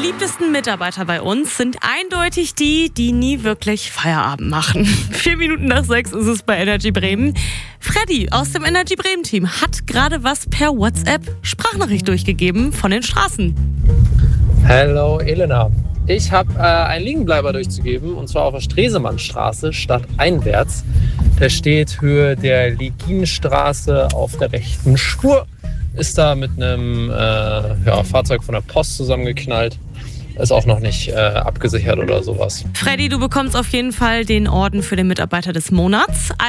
beliebtesten Mitarbeiter bei uns sind eindeutig die, die nie wirklich Feierabend machen. 4 Minuten nach 6 ist es bei Energy Bremen. Freddy aus dem Energy Bremen Team hat gerade was per WhatsApp Sprachnachricht durchgegeben von den Straßen. Hallo Elena. Ich habe einen Liegenbleiber durchzugeben, und zwar auf der Stresemannstraße stadteinwärts. Der steht Höhe der Leginstraße auf der rechten Spur. Ist da mit einem Fahrzeug von der Post zusammengeknallt. Ist auch noch nicht abgesichert oder sowas. Freddy, du bekommst auf jeden Fall den Orden für den Mitarbeiter des Monats.